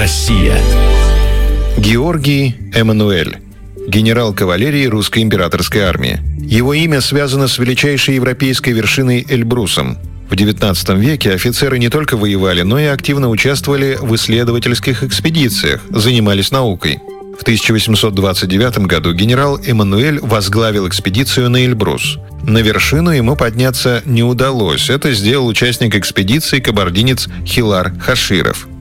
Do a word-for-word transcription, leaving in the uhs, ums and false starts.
Россия. Георгий Эммануэль. Генерал кавалерии русской императорской армии. Его имя связано с величайшей европейской вершиной Эльбрусом. В девятнадцатом веке офицеры не только воевали, но и активно участвовали в исследовательских экспедициях, занимались наукой. В тысяча восемьсот двадцать девятом году генерал Эммануэль возглавил экспедицию на Эльбрус. На вершину ему подняться не удалось. Это сделал участник экспедиции кабардинец Хилар Хаширов.